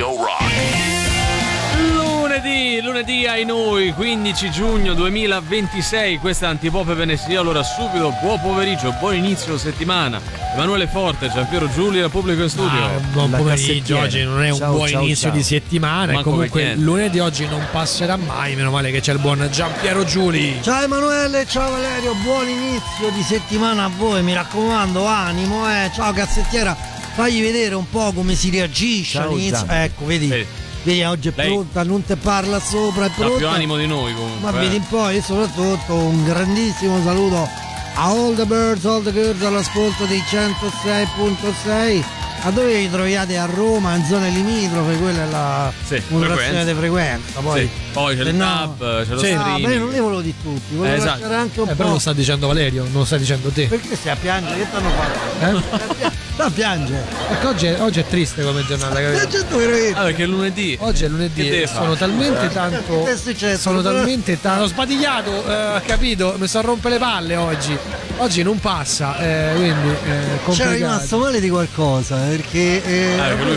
Radio Rock. Lunedì ai noi, 15 giugno 2026, questa è Antipop Venezia. Allora subito, buon pomeriggio, buon inizio settimana. Emanuele Forte, Giampiero Giulia, pubblico in studio. Buon pomeriggio, oggi non è un buon inizio di settimana. E comunque lunedì oggi non passerà mai, meno male che c'è il buon Giampiero Giuli. Ciao Emanuele, ciao Valerio, buon inizio di settimana a voi, mi raccomando, animo, Ciao Cazzettiera, fagli vedere un po' come si reagisce all'inizio. Ecco, vedi, oggi è pronta, non te parla sopra, è pronta. Ha più animo di noi comunque. Ma vedi un po', e soprattutto un grandissimo saluto a all the birds, all the girls all'ascolto dei 106.6. A dove vi troviate? A Roma, in zone limitrofe, quella è la modulazione di frequenza. Poi c'è il tab, c'è lo streaming. Ma io non ne volevo di tutti, volevo lasciare anche un po'. Però lo sta dicendo Valerio, non lo stai dicendo te. Perché stai a piangere? Che t'hanno fatto? Sta a piangere. Perché oggi è triste come giornata, capito? Perché è lunedì. Oggi è lunedì, sono talmente tanto. Sono talmente tanto. Ho sbadigliato, capito? Mi sono rompe le palle oggi. Oggi non passa, quindi complicato. C'era rimasto male di qualcosa, perché